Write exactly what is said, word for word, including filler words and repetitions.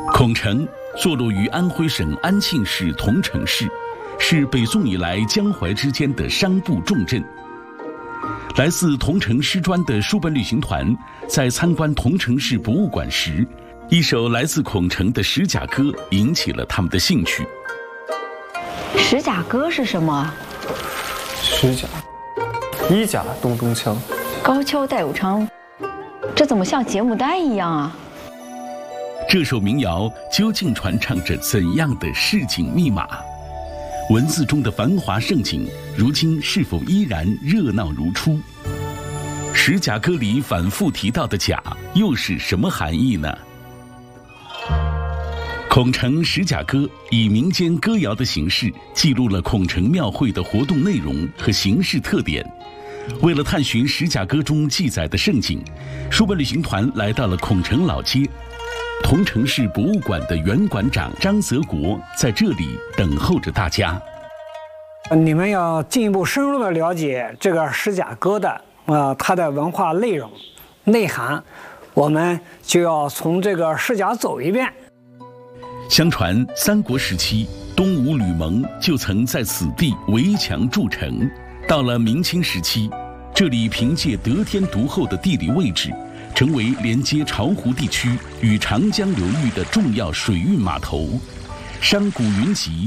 孔城坐落于安徽省安庆市桐城市，是北宋以来江淮之间的商埠重镇。来自桐城师专的书本旅行团在参观桐城市博物馆时，一首来自孔城的石甲歌引起了他们的兴趣。 石甲歌是什么？ 石甲，衣甲咚咚锵， 高跷带武昌，这怎么像节目单一样啊？ 这首民谣究竟传唱着怎样的市井密码？文字中的繁华盛景，如今是否依然热闹如初？石甲歌里反复提到的甲，又是什么含义呢？孔城石甲歌以民间歌谣的形式，记录了孔城庙会的活动内容和形式特点。为了探寻石甲歌中记载的盛景，书本旅行团来到了孔城老街。桐城市博物馆的原馆长张泽国在这里等候着大家。 你们要进一步深入的了解这个石甲歌的呃它的文化内容、内涵，我们就要从这个石甲走一遍。 相传三国时期，东吴吕蒙就曾在此地围墙筑城。到了明清时期，这里凭借得天独厚的地理位置，成为连接巢湖地区与长江流域的重要水运码头，商贾云集。